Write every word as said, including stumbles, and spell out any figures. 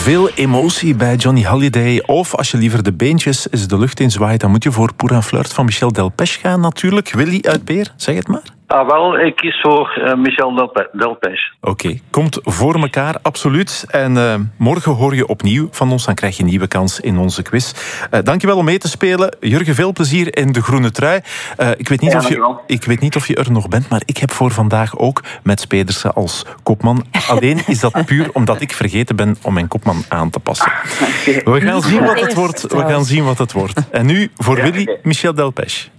Veel emotie bij Johnny Hallyday. Of als je liever de beentjes eens de lucht in zwaait, dan moet je voor Pour un flirt van Michel Delpech gaan natuurlijk. Willy uit Beer, zeg het maar. Ah, wel, ik kies voor uh, Michel Delpe- Delpech. Oké, okay. Komt voor elkaar, absoluut. En uh, morgen hoor je opnieuw van ons, dan krijg je een nieuwe kans in onze quiz. Uh, dankjewel om mee te spelen. Jurgen, veel plezier in de groene trui. Uh, ik, weet niet ja, of je, ik weet niet of je er nog bent, maar ik heb voor vandaag ook met Pedersen als kopman. Alleen is dat puur omdat ik vergeten ben om mijn kopman aan te passen. We gaan zien wat het wordt. We gaan zien wat het wordt. En nu voor Willy, Michel Delpech.